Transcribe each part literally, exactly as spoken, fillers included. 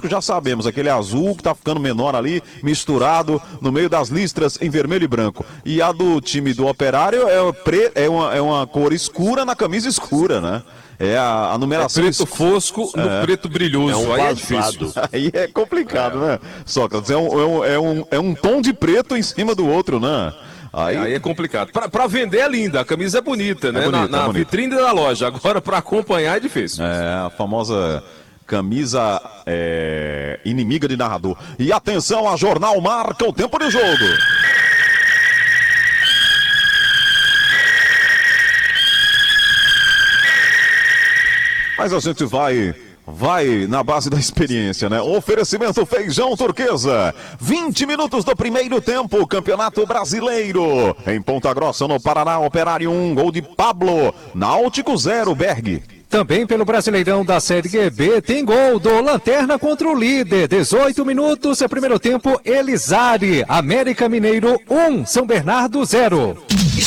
Náutico já sabemos, aquele azul que tá ficando menor ali, misturado no meio das listras em vermelho e branco. E a do time do Operário é, pre, é, uma, é uma cor escura na camisa escura, né? É a, a numeração... É preto fosco no é. preto brilhoso, é um aí é difícil. Aí é complicado, é. né, Sócrates? É um, é, um, é, um, é um tom de preto em cima do outro, né? Aí... aí é complicado. Pra, pra vender é linda, a camisa é bonita, né? É bonita, na na é vitrine da loja. Agora, pra acompanhar é difícil. É, a famosa camisa é, inimiga de narrador. E atenção, a Jornal marca o tempo de jogo. Mas a gente vai... Vai na base da experiência, né? Oferecimento Feijão Turquesa. vinte minutos do primeiro tempo, Campeonato Brasileiro. Em Ponta Grossa, no Paraná, Operário um, gol de Pablo. Náutico zero, Berg. Também pelo Brasileirão da Série B, tem gol do Lanterna contra o líder. dezoito minutos, primeiro tempo, Elizari. América Mineiro um, São Bernardo zero.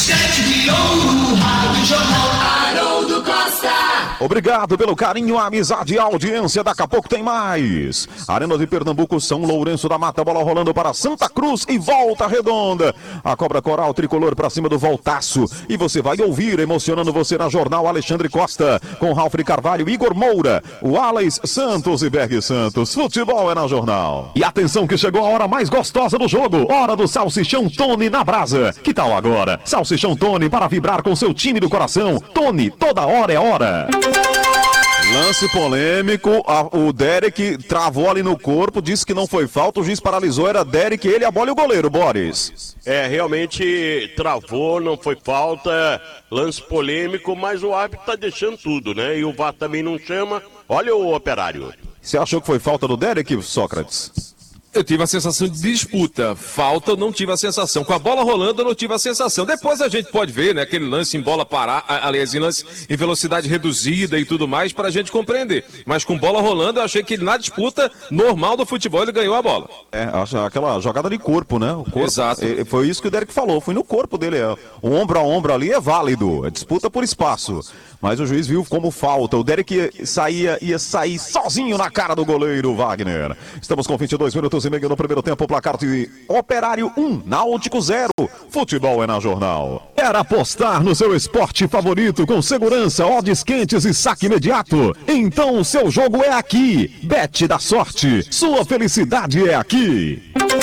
Obrigado pelo carinho, amizade e audiência. Daqui a pouco tem mais. Arena de Pernambuco, São Lourenço da Mata, bola rolando para Santa Cruz e Volta Redonda. A cobra coral tricolor para cima do Voltaço. E você vai ouvir, emocionando você na Jornal, Alexandre Costa, com Ralf Carvalho, Igor Moura, o Alex Santos e Berg Santos. Futebol é na Jornal. E atenção que chegou a hora mais gostosa do jogo. Hora do Salsichão Tony na brasa. Que tal agora? Salsichão Tony para vibrar com seu time do coração. Tony, toda hora é hora. Lance polêmico, a, o Derek travou ali no corpo, disse que não foi falta, o juiz paralisou, era Derek, ele, a bola e o goleiro, Boris. É, realmente travou, não foi falta, lance polêmico, mas o árbitro tá deixando tudo, né? E o V A R também não chama, olha o Operário. Você achou que foi falta do Derek, Sócrates? Eu tive a sensação de disputa. Falta, eu não tive a sensação. Com a bola rolando, eu não tive a sensação. Depois a gente pode ver, né, aquele lance em bola parar, aliás, em lance em velocidade reduzida e tudo mais, para a gente compreender. Mas com bola rolando, eu achei que na disputa normal do futebol ele ganhou a bola. É, aquela jogada de corpo, né? O corpo, exato. É, foi isso que o Derek falou, foi no corpo dele. É, o ombro a ombro ali é válido, é disputa por espaço. Mas o juiz viu como falta. O Derek saía, ia sair sozinho na cara do goleiro Wagner. Estamos com vinte e dois minutos e meio no primeiro tempo. Placar de Operário um, Náutico zero. Futebol é na Jornal. Quer apostar no seu esporte favorito com segurança, odds quentes e saque imediato? Então o seu jogo é aqui. Bet da sorte. Sua felicidade é aqui.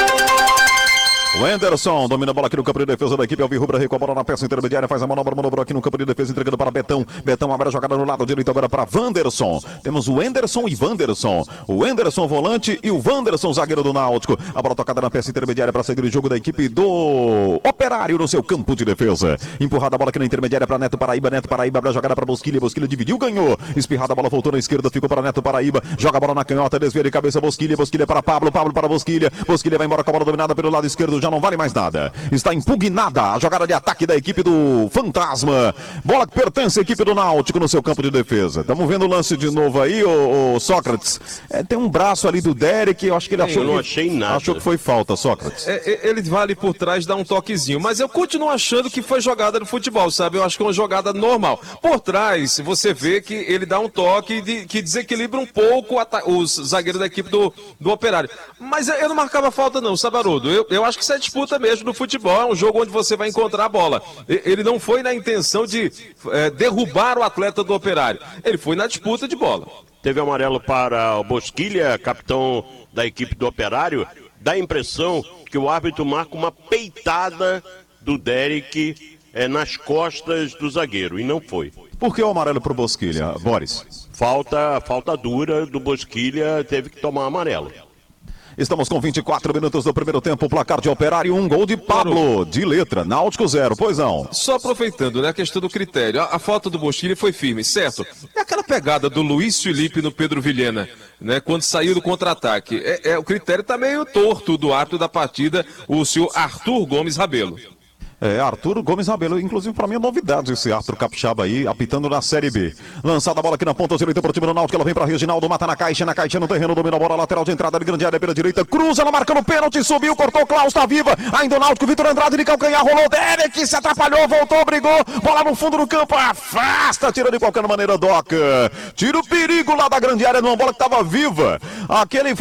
O Anderson domina a bola aqui no campo de defesa da equipe Alvirrubra, recua a bola na peça intermediária, faz a manobra, manobrou aqui no campo de defesa, entregando para Betão. Betão abre a jogada no lado direito agora para Wanderson. Temos o Anderson e Wanderson. O Anderson volante e o Wanderson zagueiro do Náutico. A bola tocada na peça intermediária para sair do jogo da equipe do Operário no seu campo de defesa. Empurrada a bola aqui na intermediária para Neto Paraíba. Neto Paraíba abre a jogada para Bosquilha. Bosquilha dividiu, ganhou. Espirrada a bola, voltou na esquerda, ficou para Neto Paraíba. Joga a bola na canhota, desvia de cabeça Bosquilha. Bosquilha para Pablo, Pablo para Bosquilha. Bosquilha vai embora com a bola dominada pelo lado esquerdo, já não vale mais nada. Está impugnada a jogada de ataque da equipe do Fantasma. Bola que pertence à equipe do Náutico no seu campo de defesa. Estamos vendo o lance de novo aí, ô, ô Sócrates. É, tem um braço ali do Derek, eu acho que ele achou, eu não que, achei nada. achou que foi falta, Sócrates. É, ele vai ali por trás, dá um toquezinho, mas eu continuo achando que foi jogada no futebol, sabe? Eu acho que é uma jogada normal. Por trás, você vê que ele dá um toque de, que desequilibra um pouco os zagueiros da equipe do, do Operário. Mas eu não marcava falta não, sabe, Haroldo? Eu, eu acho que isso é disputa mesmo no futebol, é um jogo onde você vai encontrar a bola. Ele não foi na intenção de é, derrubar o atleta do Operário, ele foi na disputa de bola. Teve amarelo para o Bosquilha, capitão da equipe do Operário. Dá a impressão que o árbitro marca uma peitada do Derek é, nas costas do zagueiro, e não foi. Por que o amarelo pro Bosquilha, Boris? Falta, falta dura do Bosquilha, teve que tomar amarelo. Estamos com vinte e quatro minutos do primeiro tempo, placar de Operário, um gol de Pablo, de letra, Náutico zero, pois não. Só aproveitando, né, a questão do critério, a, a falta do Bosquilha foi firme, certo? É aquela pegada do Luiz Felipe no Pedro Vilhena, né, quando saiu do contra-ataque. É, é, o critério tá meio torto do árbitro da partida, o senhor Arthur Gomes Rabelo. É, Arthur Gomes Rabelo, inclusive para mim é novidade esse Arthur Capixaba aí, apitando na Série B. Lançada a bola aqui na ponta direita para o time do Náutico, ela vem para Reginaldo, mata na caixa, na caixa no terreno, domina a bola, lateral de entrada de grande área pela direita, cruza, ela marca no pênalti, subiu, cortou, Klaus tá viva, ainda o Náutico, Vitor Andrade de calcanhar, rolou, Derek se atrapalhou, voltou, brigou, bola no fundo do campo, afasta, tira de qualquer maneira, Doca, tira o perigo lá da grande área numa bola que estava viva, aquele